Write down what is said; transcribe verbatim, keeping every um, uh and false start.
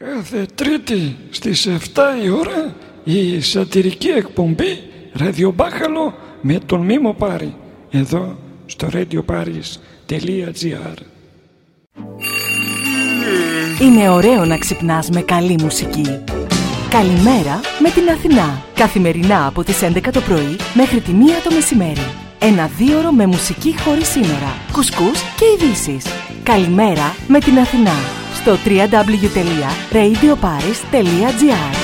Κάθε Τρίτη στις εφτά η ώρα η σατυρική εκπομπή Ραδιομπάχαλο με τον Μίμο Πάρη, εδώ στο radioparis τελεία gr. Είναι ωραίο να ξυπνάς με καλή μουσική. Καλημέρα με την Αθηνά. Καθημερινά από τις έντεκα το πρωί μέχρι τη μία το μεσημέρι. Ένα δίωρο με μουσική χωρίς σύνορα, κουσκούς και ειδήσεις. Καλημέρα με την Αθηνά στο double-u double-u double-u τελεία radioparis τελεία gr.